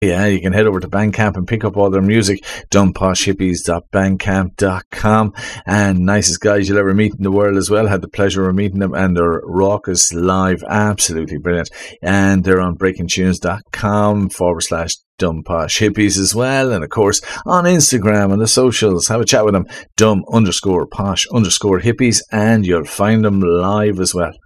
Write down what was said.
Yeah, you can head over to Bandcamp and pick up all their music, dumbposhhippies.bandcamp.com. And nicest guys you'll ever meet in the world as well. Had the pleasure of meeting them, and they're raucous live, absolutely brilliant. And they're on breakingtunes.com/dumbposhhippies as well. And of course on Instagram and the socials, have a chat with them, dumb_posh_hippies, and you'll find them live as well.